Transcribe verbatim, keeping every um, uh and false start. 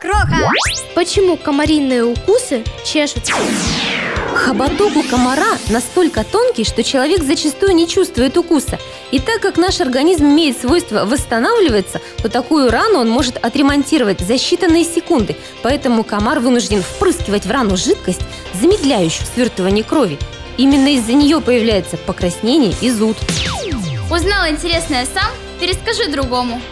Кроха! Почему комариные укусы чешутся? Хоботок у комара настолько тонкий, что человек зачастую не чувствует укуса. И так как наш организм имеет свойство восстанавливаться, то такую рану он может отремонтировать за считанные секунды. Поэтому комар вынужден впрыскивать в рану жидкость, замедляющую свертывание крови. Именно из-за нее появляется покраснение и зуд. Узнал интересное сам? Перескажи другому.